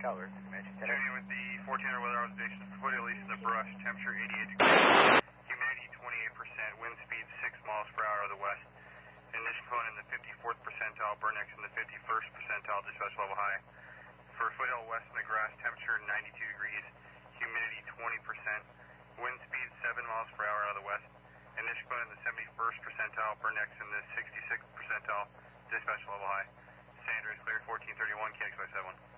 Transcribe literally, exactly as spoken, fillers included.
Calvert, Comanche ten. Journey with the fourteen hundred weather observation, foothills east of the brush, temperature eighty-eight degrees, humidity twenty-eight percent, wind speed six miles per hour to the west, ignition component in the fifty-fourth percentile, burn X in the fifty-first percentile, dispatch level high. For foothill west in the grass, temperature ninety-two degrees, humidity twenty percent, wind speed seven miles per hour out of the west, ignition component in the seventy-first percentile, burn X in the sixty-sixth percentile, dispatch level high. San Andreas cleared fourteen thirty-one, K X five seven one.